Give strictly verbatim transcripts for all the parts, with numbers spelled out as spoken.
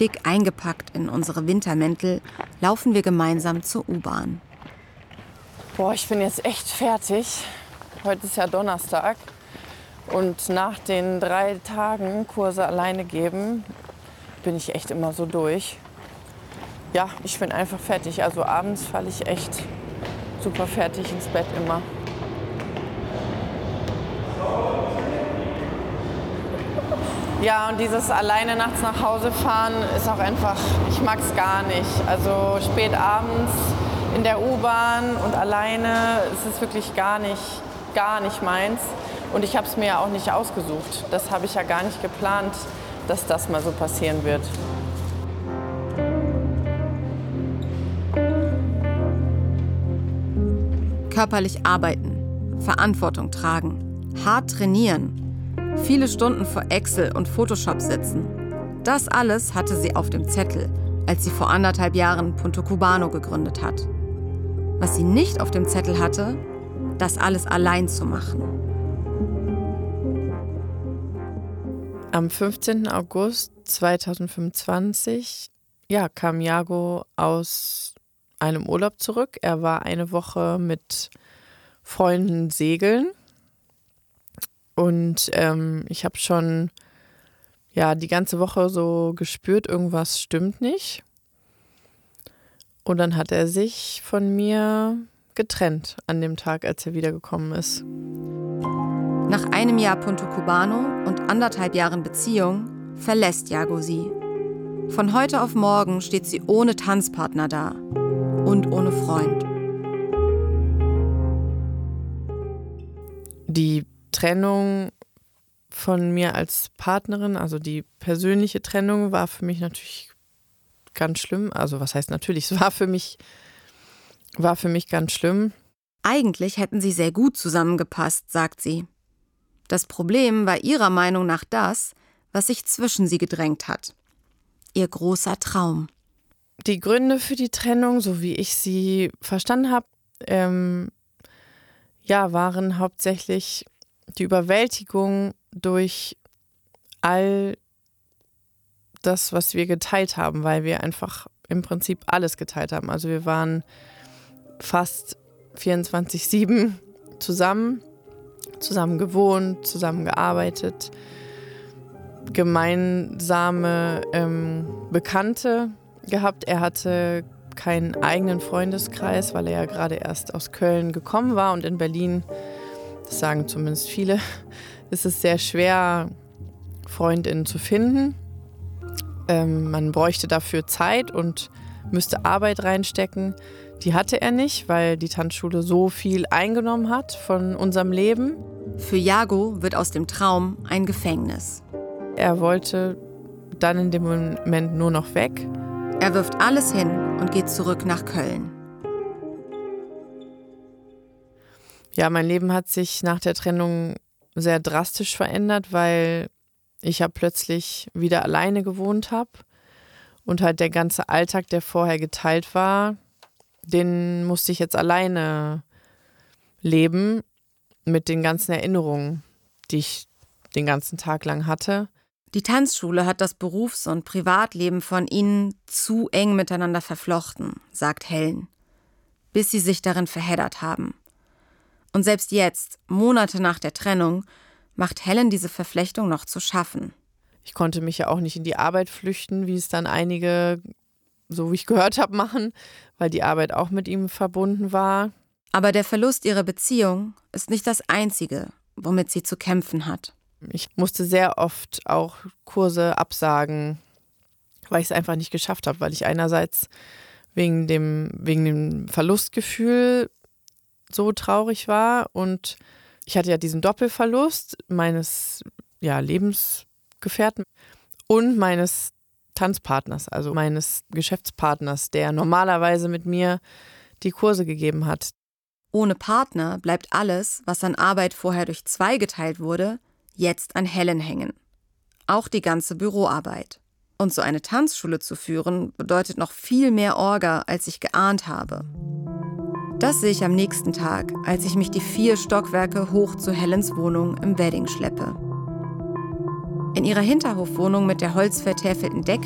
Dick eingepackt in unsere Wintermäntel laufen wir gemeinsam zur U-Bahn. Boah, ich bin jetzt echt fertig. Heute ist ja Donnerstag. Und nach den drei Tagen Kurse alleine geben, bin ich echt immer so durch. Ja, ich bin einfach fertig. Also abends falle ich echt super fertig ins Bett immer. Ja, und dieses alleine nachts nach Hause fahren ist auch einfach, ich mag es gar nicht. Also spät abends in der U-Bahn und alleine ist es wirklich gar nicht, gar nicht meins. Und ich habe es mir ja auch nicht ausgesucht. Das habe ich ja gar nicht geplant, dass das mal so passieren wird. Körperlich arbeiten, Verantwortung tragen, hart trainieren, viele Stunden vor Excel und Photoshop sitzen. Das alles hatte sie auf dem Zettel, als sie vor anderthalb Jahren Punto Cubano gegründet hat. Was sie nicht auf dem Zettel hatte, das alles allein zu machen. Am fünfzehnten August zweitausendfünfundzwanzig ja, kam Jago aus einem Urlaub zurück. Er war eine Woche mit Freunden segeln. Und ähm, ich habe schon ja, die ganze Woche so gespürt, irgendwas stimmt nicht. Und dann hat er sich von mir getrennt an dem Tag, als er wiedergekommen ist. Nach einem Jahr Punto Cubano und anderthalb Jahren Beziehung verlässt Jago sie. Von heute auf morgen steht sie ohne Tanzpartner da und ohne Freund. Die Trennung von mir als Partnerin, also die persönliche Trennung, war für mich natürlich ganz schlimm. Also was heißt natürlich, es war für mich, war für mich ganz schlimm. Eigentlich hätten sie sehr gut zusammengepasst, sagt sie. Das Problem war ihrer Meinung nach das, was sich zwischen sie gedrängt hat. Ihr großer Traum. Die Gründe für die Trennung, so wie ich sie verstanden habe, ähm, ja, waren hauptsächlich die Überwältigung durch all das, was wir geteilt haben, weil wir einfach im Prinzip alles geteilt haben. Also wir waren fast vierundzwanzig sieben zusammen, zusammen gewohnt, zusammen gearbeitet, gemeinsame ähm, Bekannte gehabt. Er hatte keinen eigenen Freundeskreis, weil er ja gerade erst aus Köln gekommen war und in Berlin, das sagen zumindest viele, ist es sehr schwer, Freundinnen zu finden. Ähm, man bräuchte dafür Zeit und müsste Arbeit reinstecken. Die hatte er nicht, weil die Tanzschule so viel eingenommen hat von unserem Leben. Für Jago wird aus dem Traum ein Gefängnis. Er wollte dann in dem Moment nur noch weg. Er wirft alles hin und geht zurück nach Köln. Ja, mein Leben hat sich nach der Trennung sehr drastisch verändert, weil ich ja plötzlich wieder alleine gewohnt habe und halt der ganze Alltag, der vorher geteilt war, den musste ich jetzt alleine leben mit den ganzen Erinnerungen, die ich den ganzen Tag lang hatte. Die Tanzschule hat das Berufs- und Privatleben von ihnen zu eng miteinander verflochten, sagt Helen, bis sie sich darin verheddert haben. Und selbst jetzt, Monate nach der Trennung, macht Helen diese Verflechtung noch zu schaffen. Ich konnte mich ja auch nicht in die Arbeit flüchten, wie es dann einige, so wie ich gehört habe, machen, weil die Arbeit auch mit ihm verbunden war. Aber der Verlust ihrer Beziehung ist nicht das Einzige, womit sie zu kämpfen hat. Ich musste sehr oft auch Kurse absagen, weil ich es einfach nicht geschafft habe, weil ich einerseits wegen dem, wegen dem Verlustgefühl so traurig war und ich hatte ja diesen Doppelverlust meines ja, Lebensgefährten und meines Tanzpartners, also meines Geschäftspartners, der normalerweise mit mir die Kurse gegeben hat. Ohne Partner bleibt alles, was an Arbeit vorher durch zwei geteilt wurde, jetzt an Helen hängen. Auch die ganze Büroarbeit. Und so eine Tanzschule zu führen, bedeutet noch viel mehr Orga, als ich geahnt habe. Das sehe ich am nächsten Tag, als ich mich die vier Stockwerke hoch zu Helens Wohnung im Wedding schleppe. In ihrer Hinterhofwohnung mit der holzvertäfelten Decke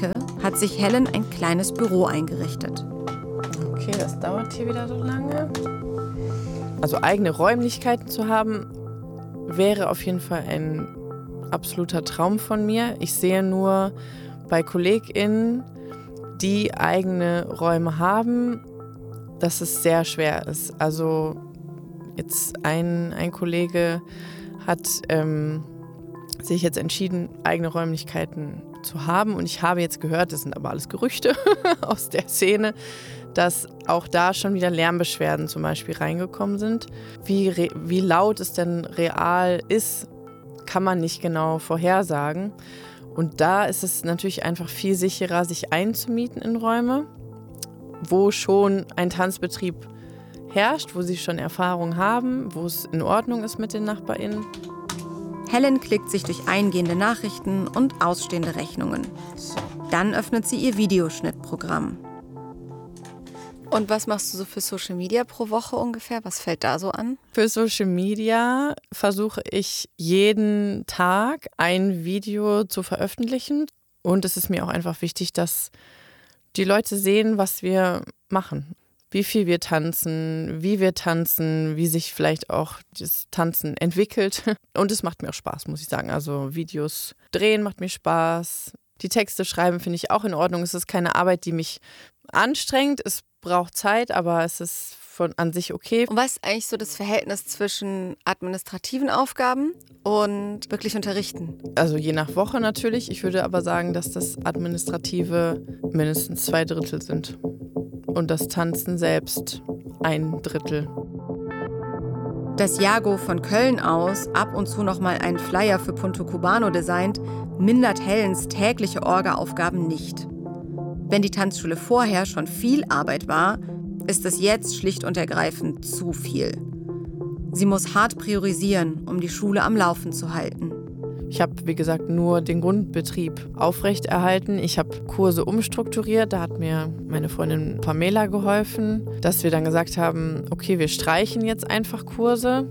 hat sich Helen ein kleines Büro eingerichtet. Okay, das dauert hier wieder so lange. Also eigene Räumlichkeiten zu haben, wäre auf jeden Fall ein absoluter Traum von mir. Ich sehe nur bei KollegInnen, die eigene Räume haben, dass es sehr schwer ist. Also jetzt ein, ein Kollege hat ähm, sich jetzt entschieden, eigene Räumlichkeiten zu haben. Und ich habe jetzt gehört, das sind aber alles Gerüchte aus der Szene, dass auch da schon wieder Lärmbeschwerden zum Beispiel reingekommen sind. Wie, re- wie laut es denn real ist, kann man nicht genau vorhersagen. Und da ist es natürlich einfach viel sicherer, sich einzumieten in Räume, wo schon ein Tanzbetrieb herrscht, wo sie schon Erfahrung haben, wo es in Ordnung ist mit den NachbarInnen. Helen klickt sich durch eingehende Nachrichten und ausstehende Rechnungen. Dann öffnet sie ihr Videoschnittprogramm. Und was machst du so für Social Media pro Woche ungefähr? Was fällt da so an? Für Social Media versuche ich jeden Tag ein Video zu veröffentlichen. Und es ist mir auch einfach wichtig, dass die Leute sehen, was wir machen. Wie viel wir tanzen, wie wir tanzen, wie sich vielleicht auch das Tanzen entwickelt. Und es macht mir auch Spaß, muss ich sagen. Also Videos drehen macht mir Spaß. Die Texte schreiben finde ich auch in Ordnung. Es ist keine Arbeit, die mich anstrengt. Es braucht Zeit, aber es ist von an sich okay. Und was ist eigentlich so das Verhältnis zwischen administrativen Aufgaben und wirklich Unterrichten? Also je nach Woche natürlich. Ich würde aber sagen, dass das Administrative mindestens zwei Drittel sind. Und das Tanzen selbst ein Drittel. Dass Jago von Köln aus ab und zu noch mal einen Flyer für Punto Cubano designt, mindert Helens tägliche Orga-Aufgaben nicht. Wenn die Tanzschule vorher schon viel Arbeit war, ist es jetzt schlicht und ergreifend zu viel. Sie muss hart priorisieren, um die Schule am Laufen zu halten. Ich habe, wie gesagt, nur den Grundbetrieb aufrechterhalten. Ich habe Kurse umstrukturiert. Da hat mir meine Freundin Pamela geholfen, dass wir dann gesagt haben, okay, wir streichen jetzt einfach Kurse.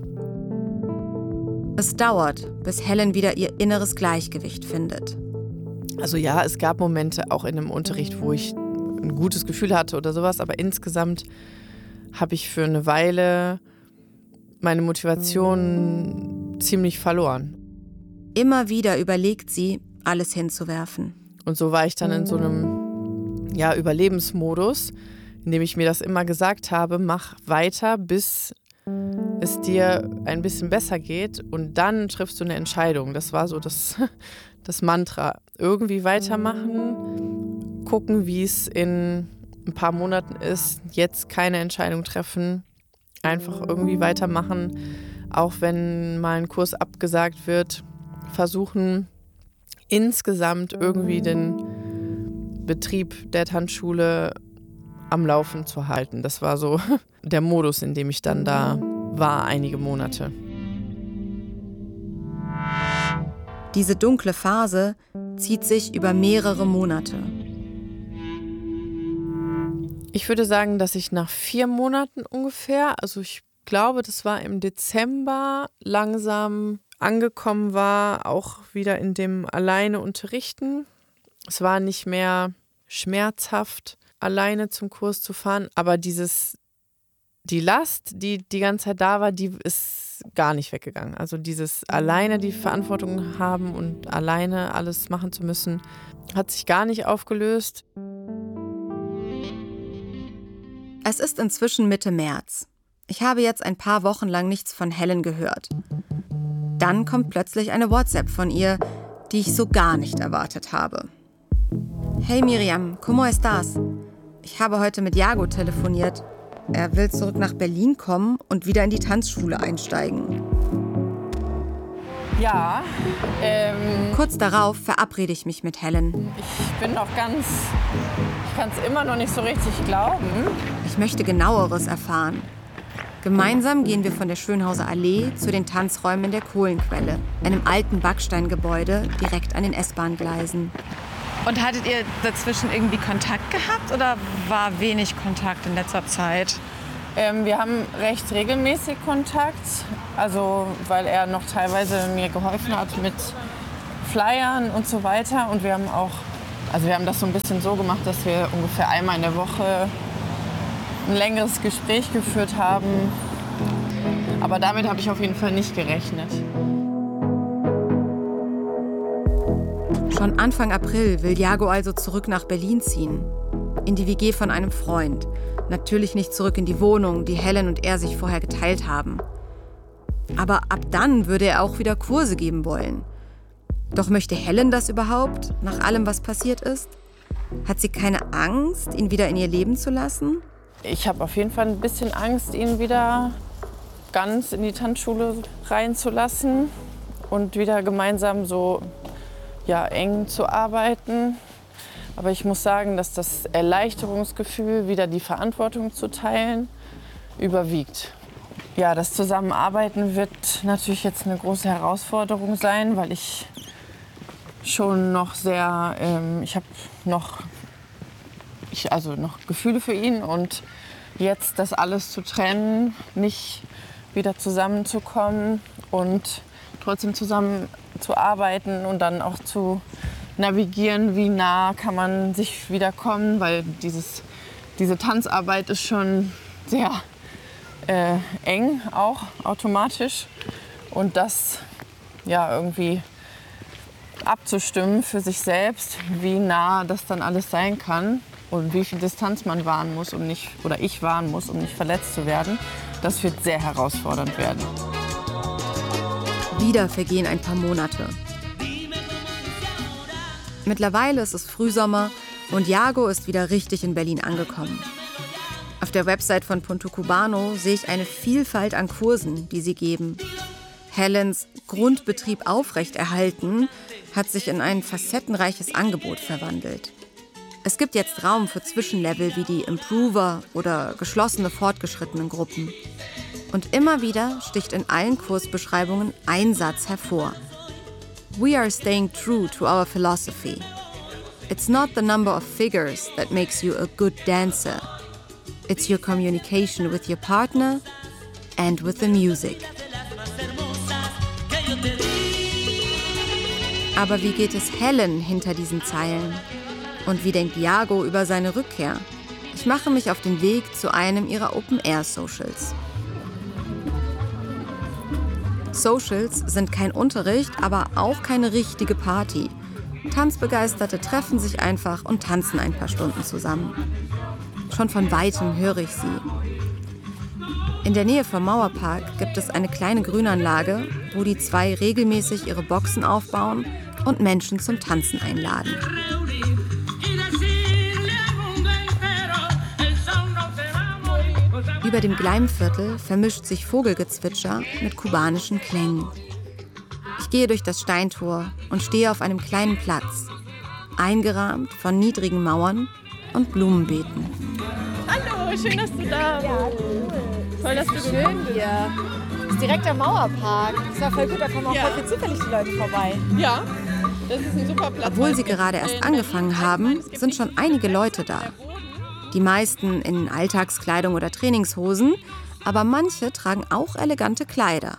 Es dauert, bis Helen wieder ihr inneres Gleichgewicht findet. Also ja, es gab Momente auch in dem Unterricht, wo ich ein gutes Gefühl hatte oder sowas. Aber insgesamt habe ich für eine Weile meine Motivation ziemlich verloren. Immer wieder überlegt sie, alles hinzuwerfen. Und so war ich dann in so einem ja, Überlebensmodus, in dem ich mir das immer gesagt habe, mach weiter, bis es dir ein bisschen besser geht und dann triffst du eine Entscheidung. Das war so das, das Mantra. Irgendwie weitermachen, gucken, wie es in ein paar Monaten ist, jetzt keine Entscheidung treffen, einfach irgendwie weitermachen, auch wenn mal ein Kurs abgesagt wird. Versuchen, insgesamt irgendwie den Betrieb der Tanzschule am Laufen zu halten. Das war so der Modus, in dem ich dann da war, einige Monate. Diese dunkle Phase zieht sich über mehrere Monate. Ich würde sagen, dass ich nach vier Monaten ungefähr, also ich glaube, das war im Dezember, langsam angekommen war, auch wieder in dem alleine unterrichten. Es war nicht mehr schmerzhaft, alleine zum Kurs zu fahren, aber dieses, die Last, die die ganze Zeit da war, die ist gar nicht weggegangen. Also dieses alleine die Verantwortung haben und alleine alles machen zu müssen, hat sich gar nicht aufgelöst. Es ist inzwischen Mitte März. Ich habe jetzt ein paar Wochen lang nichts von Helen gehört. Dann kommt plötzlich eine WhatsApp von ihr, die ich so gar nicht erwartet habe. Hey Miriam, ¿cómo estás? Ich habe heute mit Jago telefoniert. Er will zurück nach Berlin kommen und wieder in die Tanzschule einsteigen. Ja, ähm... Kurz darauf verabrede ich mich mit Helen. Ich bin noch ganz... Ich kann es immer noch nicht so richtig glauben. Ich möchte Genaueres erfahren. Gemeinsam gehen wir von der Schönhauser Allee zu den Tanzräumen in der Kohlenquelle, einem alten Backsteingebäude direkt an den S-Bahn-Gleisen. Und hattet ihr dazwischen irgendwie Kontakt gehabt oder war wenig Kontakt in letzter Zeit? Ähm, wir haben recht regelmäßig Kontakt, also weil er noch teilweise mir geholfen hat mit Flyern und so weiter. Und wir haben auch Also wir haben das so ein bisschen so gemacht, dass wir ungefähr einmal in der Woche ein längeres Gespräch geführt haben. Aber damit habe ich auf jeden Fall nicht gerechnet. Schon Anfang April will Yago also zurück nach Berlin ziehen. In die W G von einem Freund. Natürlich nicht zurück in die Wohnung, die Helen und er sich vorher geteilt haben. Aber ab dann würde er auch wieder Kurse geben wollen. Doch möchte Helen das überhaupt, nach allem, was passiert ist? Hat sie keine Angst, ihn wieder in ihr Leben zu lassen? Ich habe auf jeden Fall ein bisschen Angst, ihn wieder ganz in die Tanzschule reinzulassen und wieder gemeinsam so ja, eng zu arbeiten. Aber ich muss sagen, dass das Erleichterungsgefühl, wieder die Verantwortung zu teilen, überwiegt. Ja, das Zusammenarbeiten wird natürlich jetzt eine große Herausforderung sein, weil ich schon noch sehr, ähm, ich habe noch, ich, also noch Gefühle für ihn und jetzt das alles zu trennen, nicht wieder zusammenzukommen und trotzdem zusammen zu arbeiten und dann auch zu navigieren, wie nah kann man sich wieder kommen, weil dieses, diese Tanzarbeit ist schon sehr äh, eng, auch automatisch. Und das ja, irgendwie abzustimmen für sich selbst, wie nah das dann alles sein kann und wie viel Distanz man wahren muss, um nicht, oder ich wahren muss, um nicht verletzt zu werden, das wird sehr herausfordernd werden. Wieder vergehen ein paar Monate. Mittlerweile ist es Frühsommer und Yago ist wieder richtig in Berlin angekommen. Auf der Website von Punto Cubano sehe ich eine Vielfalt an Kursen, die sie geben. Helens Grundbetrieb aufrechterhalten hat sich in ein facettenreiches Angebot verwandelt. Es gibt jetzt Raum für Zwischenlevel wie die Improver oder geschlossene fortgeschrittenen Gruppen. Und immer wieder sticht in allen Kursbeschreibungen ein Satz hervor. We are staying true to our philosophy. It's not the number of figures that makes you a good dancer. It's your communication with your partner and with the music. Aber wie geht es Helen hinter diesen Zeilen? Und wie denkt Yago über seine Rückkehr? Ich mache mich auf den Weg zu einem ihrer Open-Air-Socials. Socials sind kein Unterricht, aber auch keine richtige Party. Tanzbegeisterte treffen sich einfach und tanzen ein paar Stunden zusammen. Schon von Weitem höre ich sie. In der Nähe vom Mauerpark gibt es eine kleine Grünanlage, wo die zwei regelmäßig ihre Boxen aufbauen und Menschen zum Tanzen einladen. Über dem Gleimviertel vermischt sich Vogelgezwitscher mit kubanischen Klängen. Ich gehe durch das Steintor und stehe auf einem kleinen Platz, eingerahmt von niedrigen Mauern und Blumenbeeten. Hallo, schön, dass du da bist. Ja, cool. Toll, dass du schön hier. Das ist direkt am Mauerpark. Das war voll gut, da kommen auch Ja. voll zufällig die Leute vorbei. Ja, das ist ein super Platz. Obwohl sie gerade erst angefangen haben, sind schon einige Leute da. Die meisten in Alltagskleidung oder Trainingshosen, aber manche tragen auch elegante Kleider.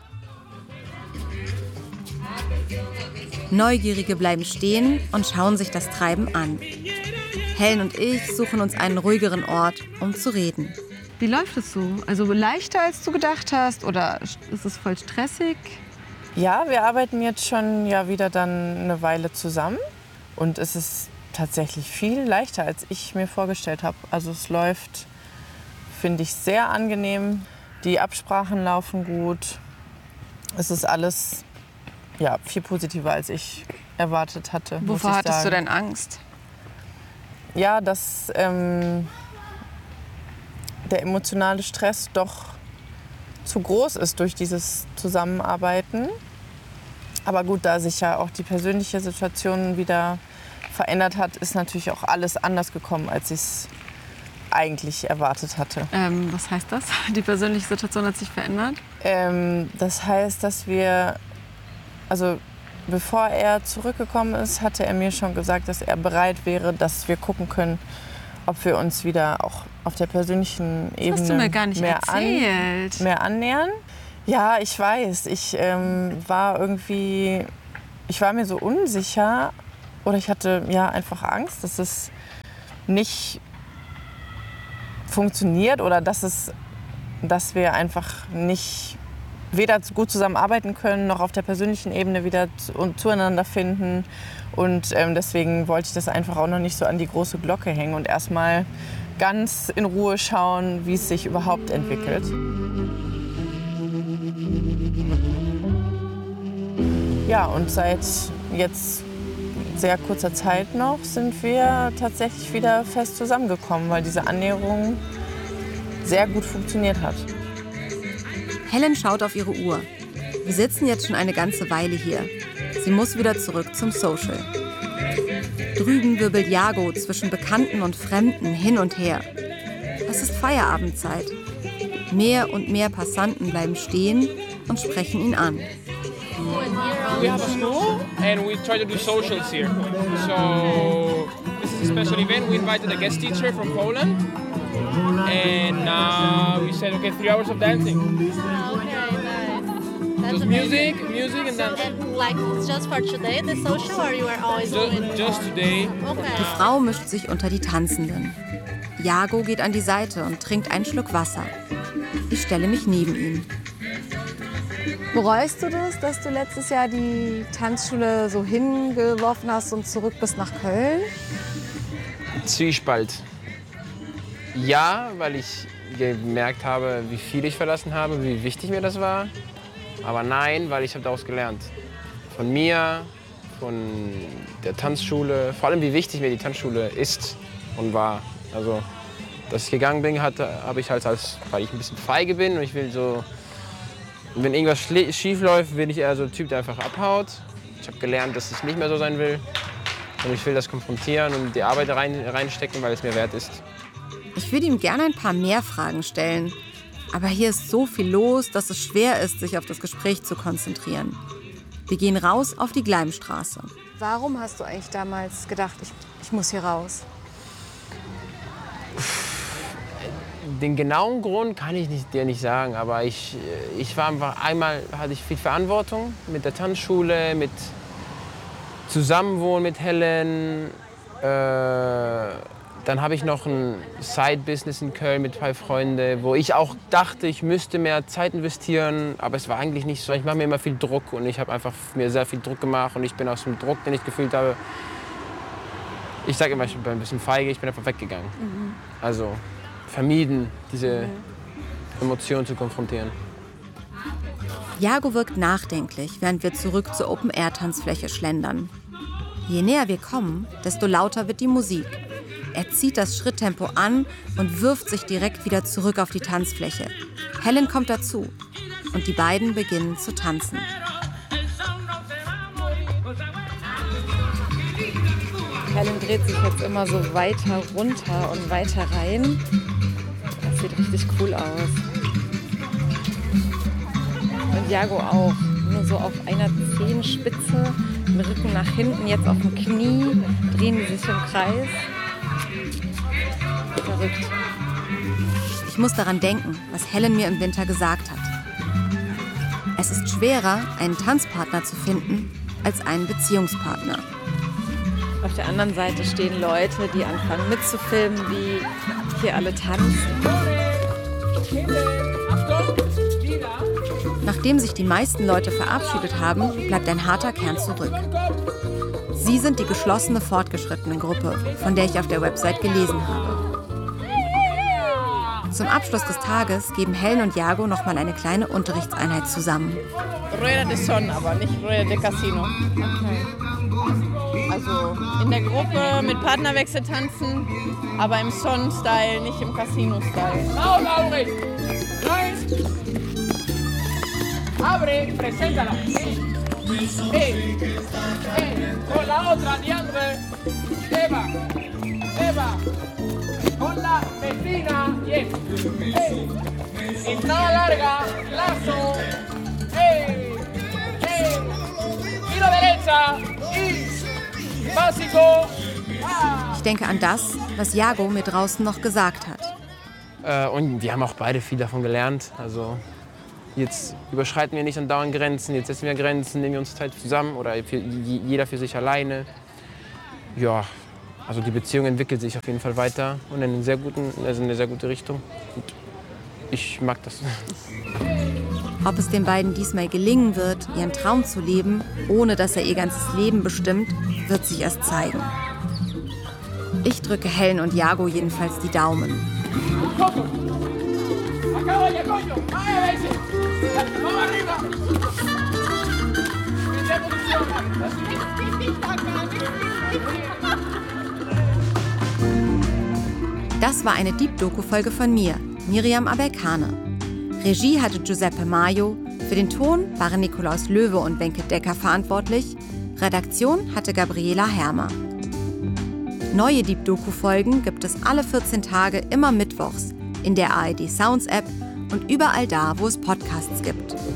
Neugierige bleiben stehen und schauen sich das Treiben an. Helen und ich suchen uns einen ruhigeren Ort, um zu reden. Wie läuft es so? Also leichter, als du gedacht hast? Oder ist es voll stressig? Ja, wir arbeiten jetzt schon ja wieder dann eine Weile zusammen und es ist tatsächlich viel leichter, als ich mir vorgestellt habe. Also es läuft, finde ich, sehr angenehm. Die Absprachen laufen gut. Es ist alles ja, viel positiver, als ich erwartet hatte. muss Wovor ich hattest sagen. du denn Angst? Ja, dass ähm, der emotionale Stress doch zu groß ist durch dieses Zusammenarbeiten. Aber gut, da sich ja auch die persönliche Situation wieder verändert hat, ist natürlich auch alles anders gekommen, als ich es eigentlich erwartet hatte. Ähm, was heißt das? Die persönliche Situation hat sich verändert? Ähm, das heißt, dass wir, also bevor er zurückgekommen ist, hatte er mir schon gesagt, dass er bereit wäre, dass wir gucken können, ob wir uns wieder auch auf der persönlichen Ebene Das hast du mir gar nicht mehr, erzählt. An, mehr annähern. Ja, ich weiß. Ich ähm, war irgendwie, ich war mir so unsicher, Oder ich hatte ja einfach Angst, dass es nicht funktioniert oder dass, es, dass wir einfach nicht weder gut zusammenarbeiten können, noch auf der persönlichen Ebene wieder zu, zueinander finden. Und ähm, deswegen wollte ich das einfach auch noch nicht so an die große Glocke hängen und erstmal ganz in Ruhe schauen, wie es sich überhaupt entwickelt. Ja, und seit jetzt sehr kurzer Zeit noch sind wir tatsächlich wieder fest zusammengekommen, weil diese Annäherung sehr gut funktioniert hat. Helen schaut auf ihre Uhr. Wir sitzen jetzt schon eine ganze Weile hier. Sie muss wieder zurück zum Social. Drüben wirbelt Jago zwischen Bekannten und Fremden hin und her. Es ist Feierabendzeit. Mehr und mehr Passanten bleiben stehen und sprechen ihn an. We have a school and we try to do socials here. So this is a special event. We invited a guest teacher from Poland. And now we said, okay, three hours of dancing. Okay, nice. Just music, music and dancing. And like just for today, the social, or you are always doing Just, it? just today. Okay. Die Frau mischt sich unter die Tanzenden. Jago geht an die Seite und trinkt einen Schluck Wasser. Ich stelle mich neben ihn. Bereust du das, dass du letztes Jahr die Tanzschule so hingeworfen hast und zurück bist nach Köln? Zwiespalt. Ja, weil ich gemerkt habe, wie viel ich verlassen habe, wie wichtig mir das war. Aber nein, weil ich habe daraus gelernt. Von mir, von der Tanzschule, vor allem wie wichtig mir die Tanzschule ist und war. Also, dass ich gegangen bin, habe ich halt als, weil ich ein bisschen feige bin und ich will so, wenn irgendwas schief läuft, bin ich eher so ein Typ, der einfach abhaut. Ich habe gelernt, dass ich nicht mehr so sein will und ich will das konfrontieren und die Arbeit rein, reinstecken, weil es mir wert ist. Ich würde ihm gerne ein paar mehr Fragen stellen. Aber hier ist so viel los, dass es schwer ist, sich auf das Gespräch zu konzentrieren. Wir gehen raus auf die Gleimstraße. Warum hast du eigentlich damals gedacht, ich, ich muss hier raus? Den genauen Grund kann ich nicht, dir nicht sagen, aber ich, ich war einfach, einmal hatte ich viel Verantwortung mit der Tanzschule, mit Zusammenwohnen mit Helen. Äh, dann habe ich noch ein Side-Business in Köln mit zwei Freunden, wo ich auch dachte, ich müsste mehr Zeit investieren, aber es war eigentlich nicht so. Ich mache mir immer viel Druck und ich habe einfach mir sehr viel Druck gemacht und ich bin aus dem Druck, den ich gefühlt habe, ich sage immer, ich bin ein bisschen feige, ich bin einfach weggegangen. Mhm. Also vermieden, diese Emotionen zu konfrontieren. Jago wirkt nachdenklich, während wir zurück zur Open-Air-Tanzfläche schlendern. Je näher wir kommen, desto lauter wird die Musik. Er zieht das Schritttempo an und wirft sich direkt wieder zurück auf die Tanzfläche. Helen kommt dazu und die beiden beginnen zu tanzen. Helen dreht sich jetzt immer so weiter runter und weiter rein. Das sieht richtig cool aus. Und Jago auch. Nur so auf einer Zehenspitze, den Rücken nach hinten, jetzt auf dem Knie, drehen die sich im Kreis. Verrückt. Ich muss daran denken, was Helen mir im Winter gesagt hat. Es ist schwerer, einen Tanzpartner zu finden, als einen Beziehungspartner. Auf der anderen Seite stehen Leute, die anfangen mitzufilmen, wie hier alle tanzen. Nachdem sich die meisten Leute verabschiedet haben, bleibt ein harter Kern zurück. Sie sind die geschlossene Fortgeschrittenen-Gruppe, von der ich auf der Website gelesen habe. Zum Abschluss des Tages geben Helen und Jago noch mal eine kleine Unterrichtseinheit zusammen. Rueda de Son, aber nicht Rueda de Casino. Okay. Also in der Gruppe mit Partnerwechsel tanzen, aber im Son-Style, nicht im Casino-Style. Paola, abre. Nice. Abre, preséntala. Hey, hey, con la otra, Diandre. Eva, Eva, con la vecina, yes. Hey, entrada larga, lazo. Hey, hey, giro derecha y básico. Ah. Ich denke an das, was Jago mir draußen noch gesagt hat. Äh, und wir haben auch beide viel davon gelernt. Also jetzt überschreiten wir nicht andauernd Grenzen, jetzt setzen wir Grenzen, nehmen wir uns Zeit zusammen oder für, jeder für sich alleine. Ja, also die Beziehung entwickelt sich auf jeden Fall weiter und in, einen sehr guten, also in eine sehr gute Richtung. Und ich mag das. Ob es den beiden diesmal gelingen wird, ihren Traum zu leben, ohne dass er ihr ganzes Leben bestimmt, wird sich erst zeigen. Ich drücke Helen und Yago jedenfalls die Daumen. Das war eine Deep-Doku-Folge von mir, Miriam Abelkane. Regie hatte Giuseppe Maio, für den Ton waren Nikolaus Löwe und Wenke Decker verantwortlich, Redaktion hatte Gabriela Hermer. Neue Deep-Doku-Folgen gibt es alle vierzehn Tage immer mittwochs in der A R D Sounds App und überall da, wo es Podcasts gibt.